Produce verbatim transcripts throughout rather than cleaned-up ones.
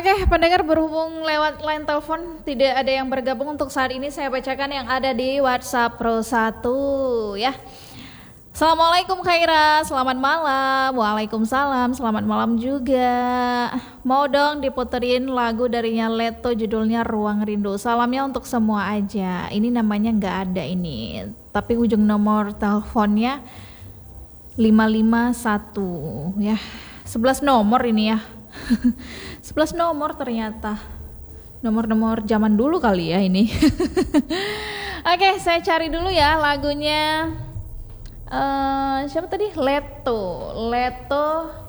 Oke, pendengar berhubung lewat line telepon tidak ada yang bergabung untuk saat ini, saya bacakan yang ada di WhatsApp Pro satu ya. Assalamualaikum Khaira, selamat malam. Waalaikumsalam, selamat malam juga. Mau dong diputerin lagu darinya Leto judulnya Ruang Rindu. Salamnya untuk semua aja. Ini namanya nggak ada ini, tapi ujung nomor teleponnya lima lima satu ya. sebelas nomor ini ya. sebelas nomor ternyata. Nomor-nomor zaman dulu kali ya ini. Oke, saya cari dulu ya lagunya. Uh, siapa tadi? Leto. Leto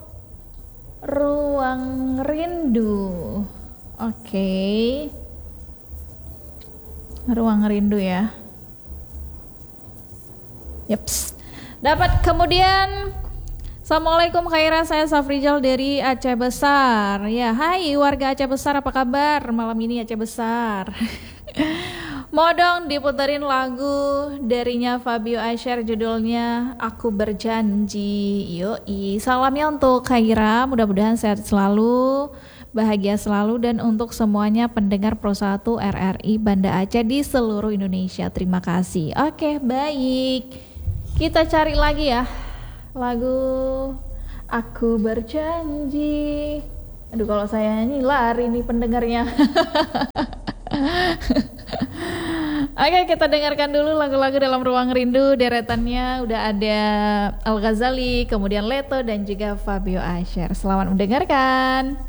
Ruang Rindu. Oke. Ruang Rindu ya. Yaps. Dapat. Kemudian Assalamualaikum Khaira, saya Safrijal dari Aceh Besar. Ya, hai warga Aceh Besar, apa kabar malam ini Aceh Besar? Mau dong diputerin lagu darinya Fabio Asher judulnya Aku Berjanji. Yoi, salamnya untuk Khaira, mudah-mudahan sehat selalu, bahagia selalu, dan untuk semuanya pendengar Pro satu R R I Banda Aceh di seluruh Indonesia. Terima kasih. Oke, baik. Kita cari lagi ya lagu Aku Berjanji. Aduh, kalau saya nyanyi lari nih pendengarnya. Oke, kita dengarkan dulu lagu-lagu dalam Ruang Rindu. Deretannya udah ada Al Ghazali, kemudian Leto, dan juga Fabio Asher. Selamat mendengarkan.